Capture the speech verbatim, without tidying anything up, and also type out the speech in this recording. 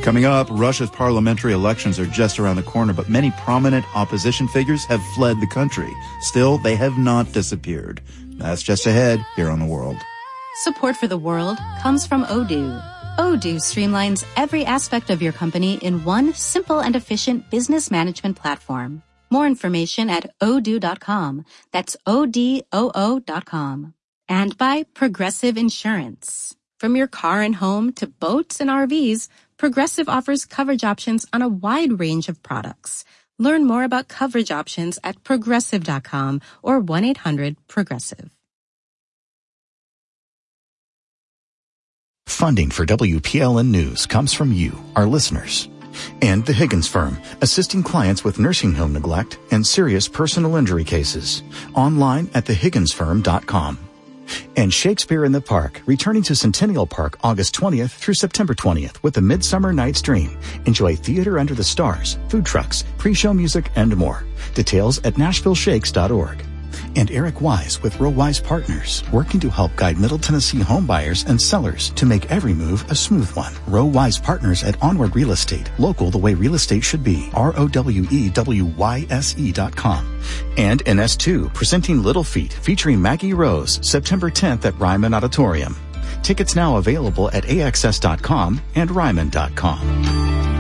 Coming up, Russia's parliamentary elections are just around the corner, but many prominent opposition figures have fled the country. Still, they have not disappeared. That's just ahead here on The World. Support for The World comes from Odoo. Odoo streamlines every aspect of your company in one simple and efficient business management platform. More information at odoo dot com. That's O D O O dot com. And by Progressive Insurance. From your car and home to boats and R Vs, Progressive offers coverage options on a wide range of products. Learn more about coverage options at progressive dot com or one eight hundred progressive. Funding for W P L N News comes from you, our listeners. And the Higgins Firm, assisting clients with nursing home neglect and serious personal injury cases. Online at the higgins firm dot com. And Shakespeare in the Park, returning to Centennial Park August twentieth through September twentieth with the Midsummer Night's Dream. Enjoy theater under the stars, food trucks, pre-show music, and more. Details at nashville shakes dot org. And Eric Wise with Row Wise Partners, working to help guide Middle Tennessee homebuyers and sellers to make every move a smooth one. Row Wise Partners at Onward Real Estate, local the way real estate should be. R O W E W Y S E dot com. And N S two, presenting Little Feat, featuring Maggie Rose, September tenth at Ryman Auditorium. Tickets now available at A X S dot com and Ryman dot com.